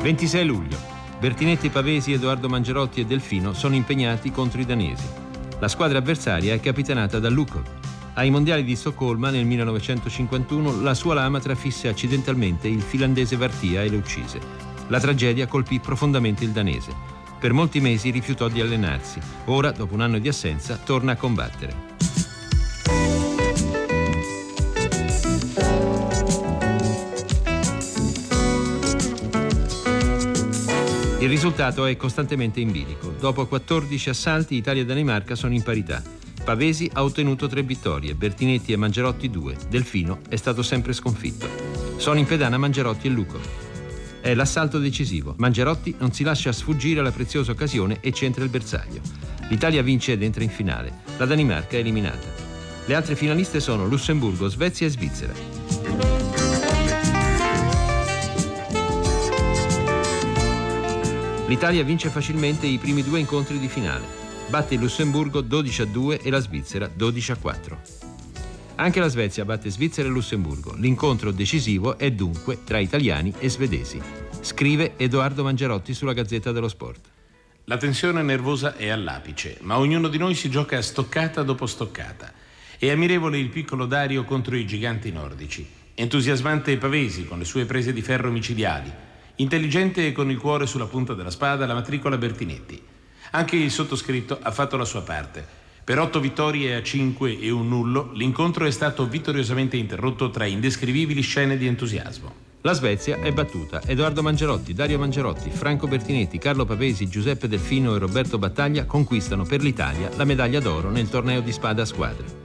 26 luglio. Bertinetti, Pavesi, Edoardo Mangerotti e Delfino sono impegnati contro i danesi. La squadra avversaria è capitanata da Lukov. Ai mondiali di Stoccolma nel 1951 la sua lama trafisse accidentalmente il finlandese Vartia e lo uccise. La tragedia colpì profondamente il danese. Per molti mesi rifiutò di allenarsi. Ora, dopo un anno di assenza, torna a combattere. Il risultato è costantemente in bilico. Dopo 14 assalti, Italia e Danimarca sono in parità. Pavesi ha ottenuto 3 vittorie, Bertinetti e Mangerotti 2. Delfino è stato sempre sconfitto. Sono in pedana Mangerotti e Lukov. È l'assalto decisivo. Mangerotti non si lascia sfuggire la preziosa occasione e centra il bersaglio. L'Italia vince ed entra in finale. La Danimarca è eliminata. Le altre finaliste sono Lussemburgo, Svezia e Svizzera. L'Italia vince facilmente i primi 2 incontri di finale. Batte il Lussemburgo 12-2 e la Svizzera 12-4. Anche la Svezia batte Svizzera e Lussemburgo. L'incontro decisivo è dunque tra italiani e svedesi. Scrive Edoardo Mangerotti sulla Gazzetta dello Sport. La tensione nervosa è all'apice, ma ognuno di noi si gioca stoccata dopo stoccata. È ammirevole il piccolo Dario contro i giganti nordici. Entusiasmante Pavesi con le sue prese di ferro micidiali. Intelligente e con il cuore sulla punta della spada la matricola Bertinetti. Anche il sottoscritto ha fatto la sua parte. Per 8 vittorie a 5 e un nullo, l'incontro è stato vittoriosamente interrotto tra indescrivibili scene di entusiasmo. La Svezia è battuta. Edoardo Mangerotti, Dario Mangerotti, Franco Bertinetti, Carlo Pavesi, Giuseppe Delfino e Roberto Battaglia conquistano per l'Italia la medaglia d'oro nel torneo di spada a squadre.